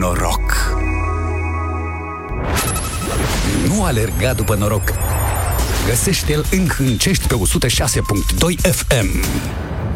noroc. Nu alerga după noroc. Găsește-l în Hâncești pe 106.2 FM.